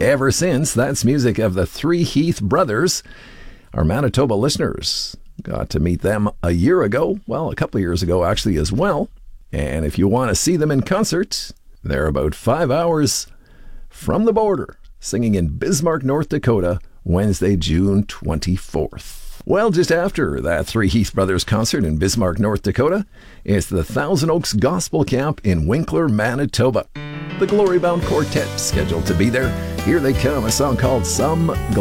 Ever Since. That's music of the Three Heath Brothers. Our Manitoba listeners got to meet them a year ago. Well, a couple of years ago, actually, as well. And if you want to see them in concert, they're about 5 hours from the border, singing in Bismarck, North Dakota, Wednesday, June 24th. Well, just after that Three Heath Brothers concert in Bismarck, North Dakota, it's the Thousand Oaks Gospel Camp in Winkler, Manitoba. The Glory Bound Quartet scheduled to be there. Here they come, a song called Some